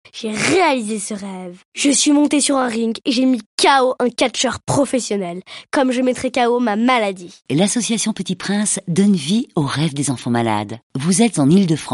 j'ai réalisé ce rêve. Je suis montée sur un ring et j'ai mis KO un catcheur professionnel, comme je mettrais KO ma maladie. L'association Petit Prince donne vie aux rêves des enfants malades. Vous êtes en Île-de-France.